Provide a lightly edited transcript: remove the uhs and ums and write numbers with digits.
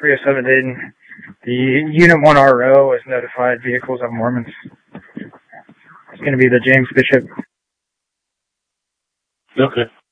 307 Dayton. The Unit 1 RO has notified vehicles of Mormons. It's going to be the James Bishop. Okay.